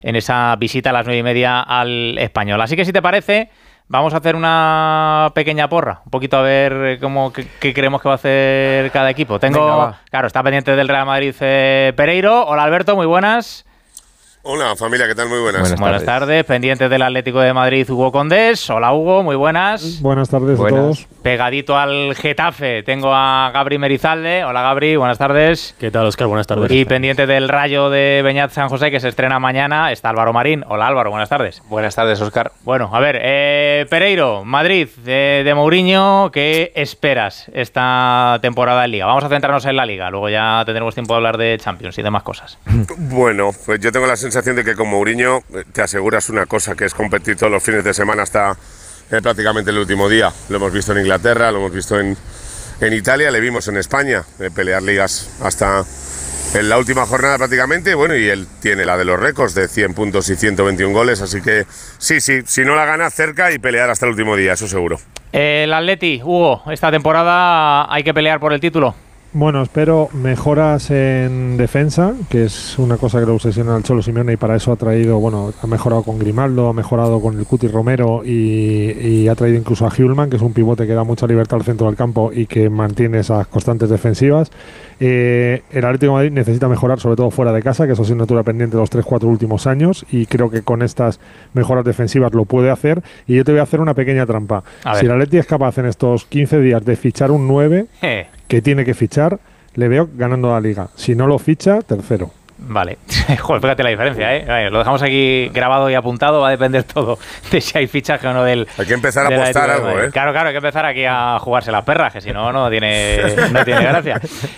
en esa visita a las 9:30 al Español. Así que si te parece, vamos a hacer una pequeña porra, un poquito a ver qué creemos que va a hacer cada equipo. Claro, está pendiente del Real Madrid Pereiro. Hola Alberto, muy buenas. Hola familia, ¿qué tal? Muy buenas. Buenas tardes. Pendiente del Atlético de Madrid, Hugo Condés. Hola Hugo, muy buenas. Buenas tardes a todos. Pegadito al Getafe tengo a Gabri Merizalde. Hola Gabri, buenas tardes. ¿Qué tal, Óscar? Buenas tardes. Y pendiente del Rayo de Beñat San José, que se estrena mañana, está Álvaro Marín. Hola Álvaro, buenas tardes. Buenas tardes, Óscar. Bueno, a ver, Pereiro, Madrid, de Mourinho, ¿qué esperas esta temporada en Liga? Vamos a centrarnos en la Liga, luego ya tendremos tiempo de hablar de Champions y demás cosas. Bueno, pues yo tengo la sensación de que con Mourinho te aseguras una cosa, que es competir todos los fines de semana hasta prácticamente el último día. Lo hemos visto en Inglaterra, lo hemos visto en Italia, le vimos en España pelear ligas hasta en la última jornada prácticamente. Bueno, y él tiene la de los récords de 100 puntos y 121 goles, así que sí, si no la gana, cerca y pelear hasta el último día, eso seguro. El Atleti, Hugo, esta temporada hay que pelear por el título. Bueno, espero mejoras en defensa, que es una cosa que le obsesiona al Cholo Simeone, y para eso ha mejorado con Grimaldo, ha mejorado con el Cuti Romero y ha traído incluso a Hjulman, que es un pivote que da mucha libertad al centro del campo y que mantiene esas constantes defensivas. El Atlético de Madrid necesita mejorar, sobre todo fuera de casa, que es asignatura pendiente de los 3-4 últimos años, y creo que con estas mejoras defensivas lo puede hacer. Y yo te voy a hacer una pequeña trampa. Si el Atleti es capaz en estos 15 días de fichar un 9... que tiene que fichar, le veo ganando la Liga. Si no lo ficha, tercero. Vale. Joder, fíjate la diferencia, ¿eh? Vale, lo dejamos aquí grabado y apuntado. Va a depender todo de si hay fichaje o no del... Hay que empezar a apostar algo, ¿eh? Claro, hay que empezar aquí a jugarse las perras, que si no, no tiene gracia.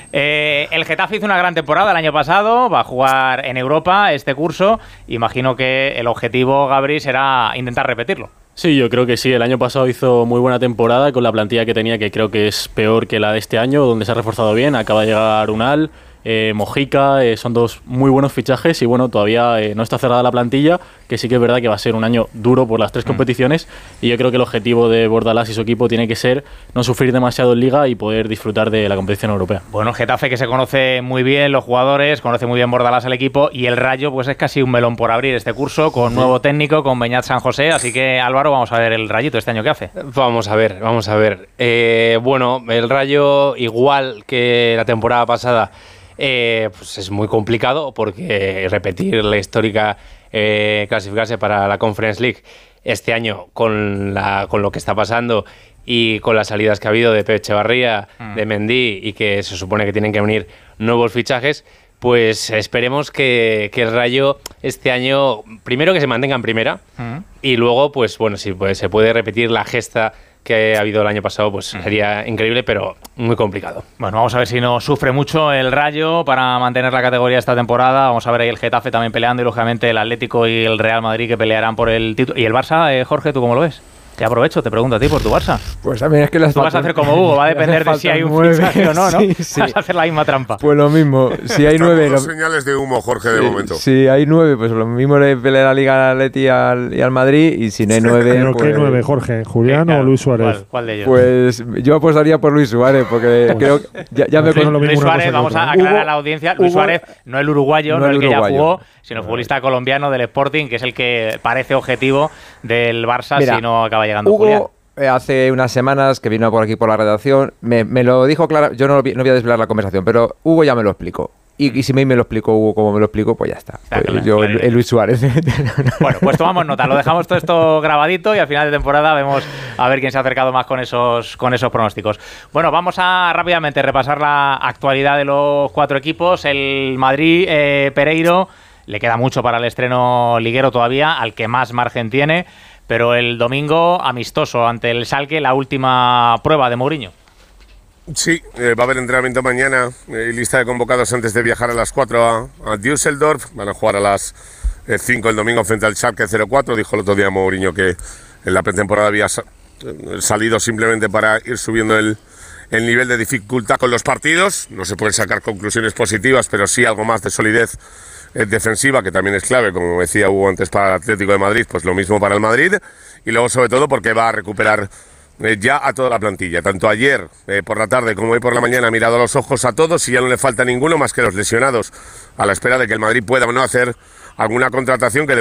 El Getafe hizo una gran temporada el año pasado. Va a jugar en Europa este curso. Imagino que el objetivo, Gabri, será intentar repetirlo. Sí, yo creo que sí. El año pasado hizo muy buena temporada con la plantilla que tenía, que creo que es peor que la de este año, donde se ha reforzado bien. Acaba de llegar Unal, Mojica, son dos muy buenos fichajes y bueno, todavía no está cerrada la plantilla, que sí que es verdad que va a ser un año duro por las tres competiciones, y yo creo que el objetivo de Bordalás y su equipo tiene que ser no sufrir demasiado en Liga y poder disfrutar de la competición europea. Bueno, Getafe, que se conoce muy bien los jugadores, conoce muy bien Bordalás al equipo, y el Rayo pues es casi un melón por abrir este curso, con nuevo técnico, con Beñat San José, así que Álvaro, vamos a ver el Rayito este año qué hace. Vamos a ver. Bueno, el Rayo, igual que la temporada pasada, pues es muy complicado, porque repetir la histórica clasificarse para la Conference League este año con lo que está pasando y con las salidas que ha habido de Pep Echevarría, de Mendy, y que se supone que tienen que venir nuevos fichajes, pues esperemos que el Rayo este año, primero que se mantenga en primera, y luego pues bueno, si se puede repetir la gesta que ha habido el año pasado, pues sería increíble, pero muy complicado. Bueno, vamos a ver si no sufre mucho el Rayo para mantener la categoría esta temporada. Vamos a ver ahí el Getafe también peleando, y lógicamente el Atlético y el Real Madrid, que pelearán por el título. ¿Y el Barça, Jorge, tú cómo lo ves? Te aprovecho, te pregunto a ti por tu Barça. Pues también es que tú vas a hacer como Hugo, va a depender de si hay un fichaje o no, ¿no? Sí. Vas a hacer la misma trampa. Pues lo mismo, si hay 9... Dos señales de humo, Jorge, de momento. Si hay 9, pues lo mismo le pelea la Liga al Atleti y al Madrid, y si no hay 9... ¿Pero qué 9, Jorge? ¿Julián o Luis Suárez? ¿Cuál de ellos? Pues yo apostaría por Luis Suárez, porque creo que ya me conozco. Luis Suárez, vamos a aclarar a la audiencia, Luis Suárez no el uruguayo, no el que ya jugó, sino el futbolista colombiano del Sporting, que es el que parece objetivo del Barça. Mira, si no acaba llegando Julián. Hace unas semanas que vino por aquí por la redacción, me lo dijo claro. Yo no voy a desvelar la conversación, pero Hugo ya me lo explicó. Y si me lo explicó Hugo como me lo explicó, pues ya está. Pues yo, el Luis Suárez. Bueno, pues tomamos nota, lo dejamos todo esto grabadito, y al final de temporada vemos a ver quién se ha acercado más con esos pronósticos. Bueno, vamos a rápidamente repasar la actualidad de los cuatro equipos. El Madrid, Pereiro, le queda mucho para el estreno liguero todavía, al que más margen tiene. Pero el domingo, amistoso ante el Schalke, la última prueba de Mourinho. Sí, va a haber entrenamiento mañana, lista de convocados antes de viajar a las 4 a Düsseldorf. Van a jugar a las 5 el domingo frente al Schalke 04. Dijo el otro día Mourinho que en la pretemporada había salido simplemente para ir subiendo el nivel de dificultad con los partidos. No se pueden sacar conclusiones positivas, pero sí algo más de solidez defensiva, que también es clave, como decía Hugo antes, para el Atlético de Madrid, pues lo mismo para el Madrid. Y luego, sobre todo, porque va a recuperar ya a toda la plantilla. Tanto ayer por la tarde como hoy por la mañana ha mirado a los ojos a todos, y ya no le falta ninguno más que los lesionados, a la espera de que el Madrid pueda o no hacer alguna contratación que